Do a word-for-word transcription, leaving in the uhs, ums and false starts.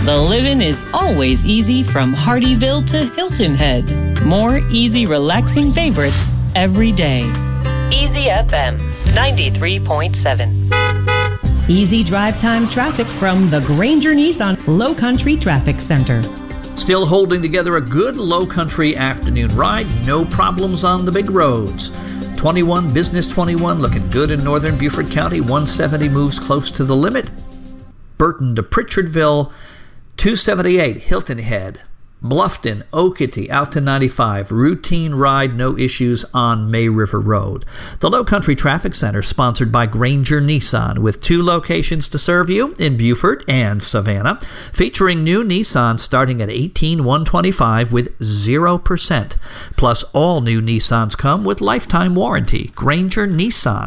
The living is always easy from Hardyville to Hilton Head. More easy, relaxing favorites every day. Easy F M ninety-three point seven. Easy drive time traffic from the Granger Nissan Low Country Traffic Center. Still holding together a good Low Country afternoon ride. No problems on the big roads. twenty-one Business twenty-one looking good in northern Beaufort County. one seventy moves close to the limit. Burton to Pritchardville. two seventy-eight Hilton Head. Bluffton, Okatee, out to ninety-five. Routine ride, no issues on May River Road. The Low Country Traffic Center, sponsored by Granger Nissan, with two locations to serve you in Beaufort and Savannah, featuring new Nissan starting at eighteen thousand one hundred twenty-five dollars with zero percent. Plus, all new Nissans come with lifetime warranty. Granger Nissan.